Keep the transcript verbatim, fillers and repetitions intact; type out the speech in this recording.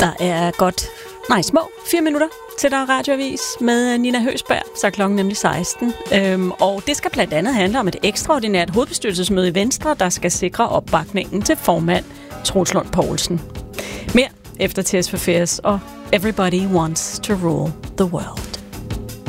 Der er godt, nej små, fire minutter til der er radioavis med Nina Høsberg, så er klokken nemlig seksten. Øhm, og det skal blandt andet handle om et ekstraordinært hovedbestyrelsesmøde i Venstre, der skal sikre opbakningen til formand Troels Lund Poulsen. Mere efter Tears for Fears og Everybody Wants to Rule the World.